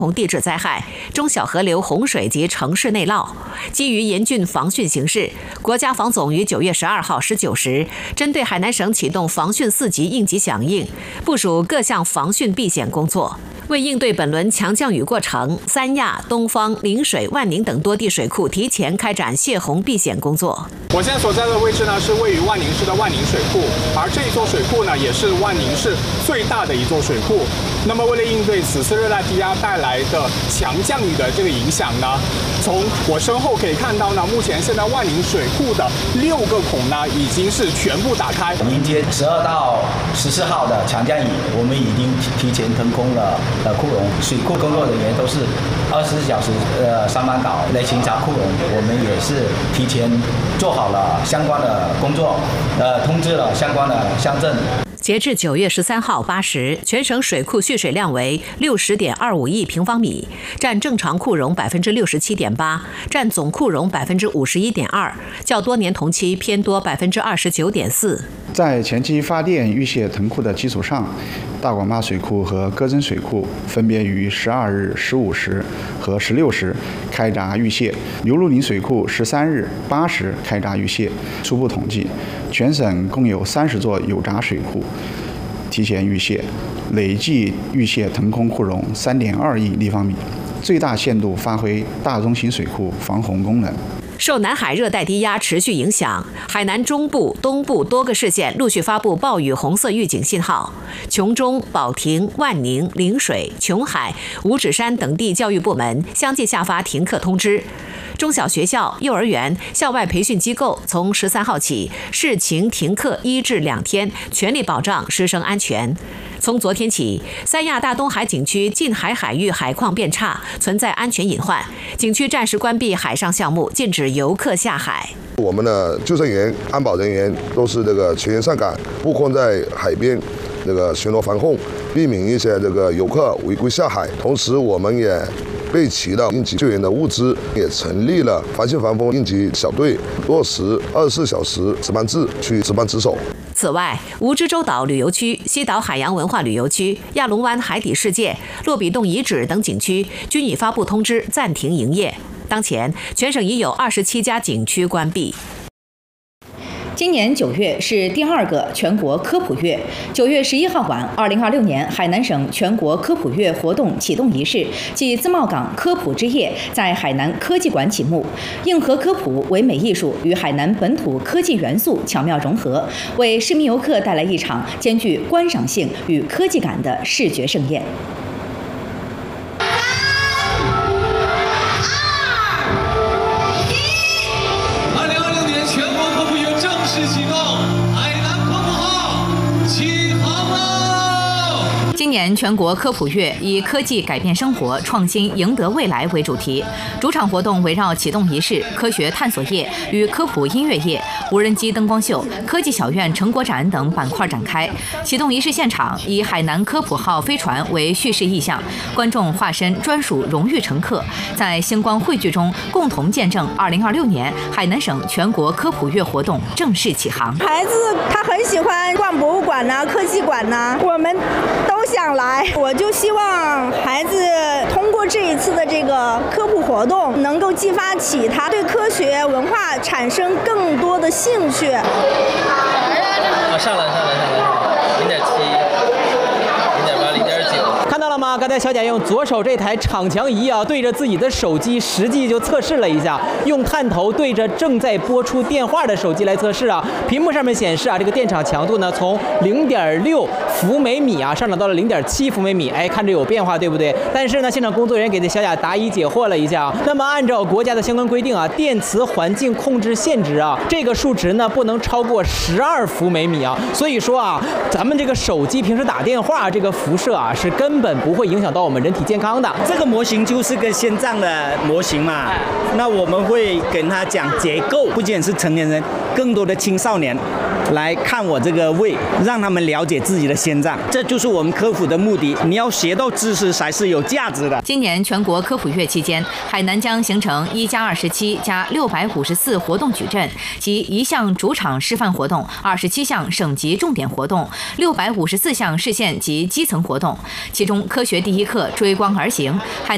地质灾害、中小河流洪水及城市内涝。基于严峻防汛形势，国家防总于9月12号19时，针对海南省启动防汛4级应急响应，部署各项防汛避险工作。为应对本轮强降雨过程，三亚、东方、陵水、万宁等多地水库提前开展泄洪避险工作。 我现在所在的位置呢，是位于万宁市的万宁水库，而这一座水库呢，也是万宁市最大的一座水库。那么，为了应对此次热带低压带来的强降雨的这个影响呢，从我身后可以看到呢，目前现在万宁水库的6个孔呢，已经是全部打开。 迎接12到14号的强降雨，我们已经提前腾空了库容，水库工作人员都是24小时上班岛来巡查库容，我们也是提前做好了相关的工作，通知了相关的乡镇。 截至9月13号8时，全省水库蓄水量为60.25亿平方米，占正常库容67.8%，占总库容51.2%，较多年同期偏多29.4%。 在前期发电预泄腾库的基础上，大广坝水库和歌真水库分别于12日15时和16时开闸预泄，刘禄宁水库13日8时开闸预泄。初步统计，全省共有30座有闸水库提前预泄，累计预泄腾空库容3.2亿立方米，最大限度发挥大中型水库防洪功能。 受南海热带低压持续影响，海南中部、东部多个市县陆续发布暴雨红色预警信号。琼中、保亭、万宁、陵水、琼海、五指山等地教育部门相继下发停课通知。中小学校、幼儿园、校外培训机构从13号起视情停课1至2天，全力保障师生安全。从昨天起，三亚大东海景区近海海域海况变差，存在安全隐患，景区暂时关闭海上项目，禁止游客下海。 我们的救生员、安保人员都是全员上岗，布控在海边，巡逻防控，避免一些游客违规下海。同时，我们也备齐了应急救援的物资，也成立了防汛防风应急小队，落实24小时值班制，去值班值守。 此外，蜈支洲岛旅游区、西岛海洋文化旅游区、亚龙湾海底世界、洛比洞遗址等景区均已发布通知暂停营业。当前，全省已有27家景区关闭。 今年9月是第2个全国科普月。9月11号晚，2026年海南省全国科普月活动启动仪式暨自贸港科普之夜在海南科技馆启幕。硬核科普唯美艺术与海南本土科技元素巧妙融合，为市民游客带来一场兼具观赏性与科技感的视觉盛宴。今年全国科普月以科技改变生活，创新赢得未来为主题，主场活动围绕启动仪式、科学探索夜与科普音乐夜、无人机灯光秀、科技小院成果展等板块展开。启动仪式现场以海南科普号飞船为叙事意象，观众化身专属荣誉乘客，在星光汇聚中共同见证2026年海南省全国科普月活动正式起航。 孩子他很喜欢逛博物馆呐、科技馆呐，我们都想来。我就希望孩子通过这一次的这个科普活动，能够激发起他对科学文化产生更多的兴趣。 上来，0.7。 看到了吗？刚才小贾用左手这台场强仪啊，对着自己的手机实际就测试了一下，用探头对着正在播出电话的手机来测试啊。屏幕上面显示啊，这个电场强度呢从0.6伏每米啊上涨到了0.7伏每米，哎，看着有变化，对不对？但是呢，现场工作人员给这小贾答疑解惑了一下啊。那么按照国家的相关规定啊，电磁环境控制限值啊，这个数值呢不能超过12伏每米啊。所以说啊，咱们这个手机平时打电话这个辐射啊，是根本不会影响到我们人体健康的。 这个模型就是个心脏的模型嘛，那我们会跟他讲结构，不仅是成年人，更多的青少年来看我这个胃，让他们了解自己的心脏，这就是我们科普的目的。你要学到知识才是有价值的。 今年全国科普月期间，海南将形成1+27+654活动矩阵及1项主场示范活动、27项省级重点活动、654项市县及基层活动，其中科学第一课追光而行，海南